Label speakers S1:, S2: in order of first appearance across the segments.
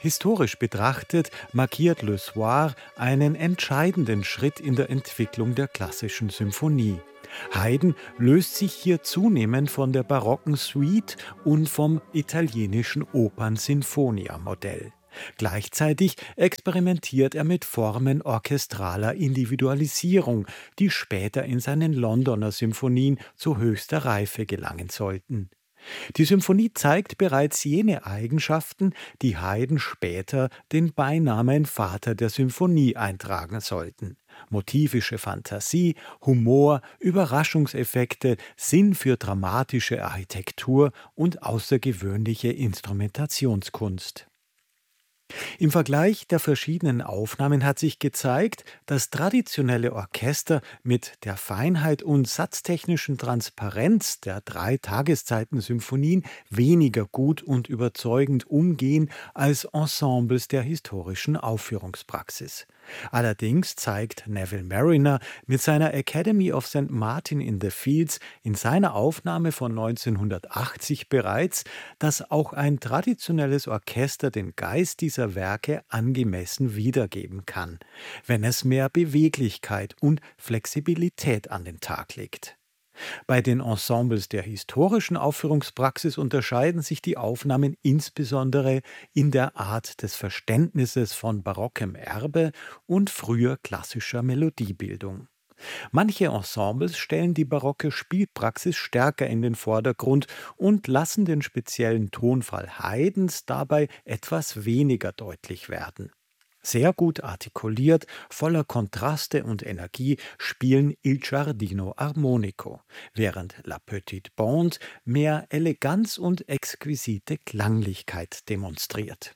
S1: Historisch betrachtet markiert Le Soir einen entscheidenden Schritt in der Entwicklung der klassischen Symphonie. Haydn löst sich hier zunehmend von der barocken Suite und vom italienischen Opern-Sinfonia-Modell. Gleichzeitig experimentiert er mit Formen orchestraler Individualisierung, die später in seinen Londoner Symphonien zu höchster Reife gelangen sollten. Die Symphonie zeigt bereits jene Eigenschaften, die Haydn später den Beinamen Vater der Symphonie eintragen sollten. Motivische Fantasie, Humor, Überraschungseffekte, Sinn für dramatische Architektur und außergewöhnliche Instrumentationskunst. Im Vergleich der verschiedenen Aufnahmen hat sich gezeigt, dass traditionelle Orchester mit der Feinheit und satztechnischen Transparenz der drei Tageszeiten-Symphonien weniger gut und überzeugend umgehen als Ensembles der historischen Aufführungspraxis. Allerdings zeigt Neville Marriner mit seiner Academy of St. Martin in the Fields in seiner Aufnahme von 1980 bereits, dass auch ein traditionelles Orchester den Geist dieser Werke angemessen wiedergeben kann, wenn es mehr Beweglichkeit und Flexibilität an den Tag legt. Bei den Ensembles der historischen Aufführungspraxis unterscheiden sich die Aufnahmen insbesondere in der Art des Verständnisses von barockem Erbe und früher klassischer Melodiebildung. Manche Ensembles stellen die barocke Spielpraxis stärker in den Vordergrund und lassen den speziellen Tonfall Haydns dabei etwas weniger deutlich werden. Sehr gut artikuliert, voller Kontraste und Energie spielen Il Giardino Armonico, während La Petite Bande mehr Eleganz und exquisite Klanglichkeit demonstriert.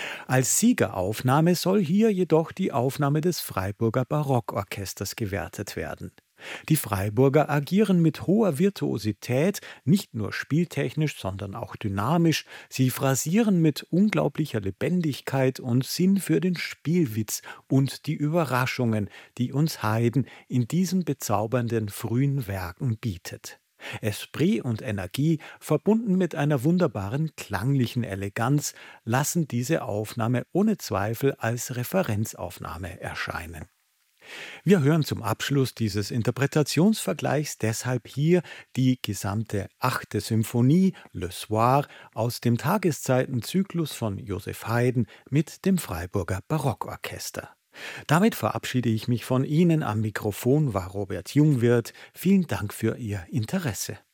S1: Als Siegeraufnahme soll hier jedoch die Aufnahme des Freiburger Barockorchesters gewertet werden. Die Freiburger agieren mit hoher Virtuosität, nicht nur spieltechnisch, sondern auch dynamisch. Sie phrasieren mit unglaublicher Lebendigkeit und Sinn für den Spielwitz und die Überraschungen, die uns Haydn in diesen bezaubernden frühen Werken bietet. Esprit und Energie, verbunden mit einer wunderbaren klanglichen Eleganz, lassen diese Aufnahme ohne Zweifel als Referenzaufnahme erscheinen. Wir hören zum Abschluss dieses Interpretationsvergleichs deshalb hier die gesamte achte Symphonie Le Soir aus dem Tageszeitenzyklus von Joseph Haydn mit dem Freiburger Barockorchester. Damit verabschiede ich mich von Ihnen. Am Mikrofon war Robert Jungwirth. Vielen Dank für Ihr Interesse.